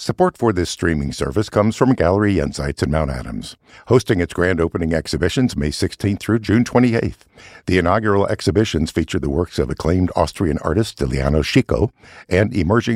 Support for this streaming service comes from Gallery Insights in Mount Adams, hosting its grand opening exhibitions May 16th through June 28th. The inaugural exhibitions feature the works of acclaimed Austrian artist Stiliano Chico and emerging